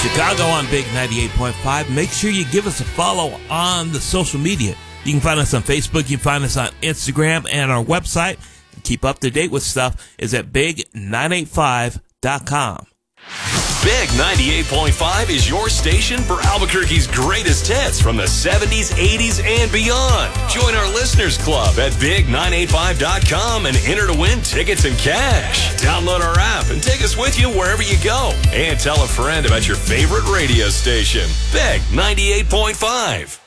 Chicago on Big 98.5. Make sure you give us a follow on the social media. You can find us on Facebook. You can find us on Instagram, and our website. Keep up to date with stuff is at big985.com. Big 98.5 is your station for Albuquerque's greatest hits from the 70s, 80s, and beyond. Join our listeners club at big985.com and enter to win tickets and cash. Download our app and take us with you wherever you go. And tell a friend about your favorite radio station. Big 98.5.